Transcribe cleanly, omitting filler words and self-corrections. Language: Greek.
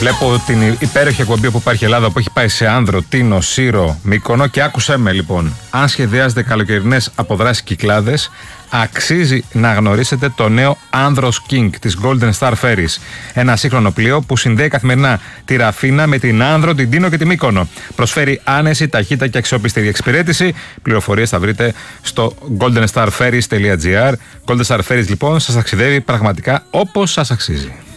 Βλέπω την υπέροχη εκπομπή που υπάρχει Ελλάδα που έχει πάει σε Άνδρο, Τίνο, Σύρο, Μύκονο και άκουσέ με λοιπόν. Αν σχεδιάζετε καλοκαιρινές αποδράσεις Κυκλάδες, αξίζει να γνωρίσετε το νέο Άνδρος King της Golden Star Ferries. Ένα σύγχρονο πλοίο που συνδέει καθημερινά τη Ραφίνα με την Άνδρο, την Τίνο και τη Μύκονο. Προσφέρει άνεση, ταχύτητα και αξιόπιστη διεξπερέτηση. Πληροφορίες θα βρείτε στο goldenstarferries.gr. Golden Star Ferries λοιπόν σας ταξιδεύει πραγματικά όπως σας αξίζει.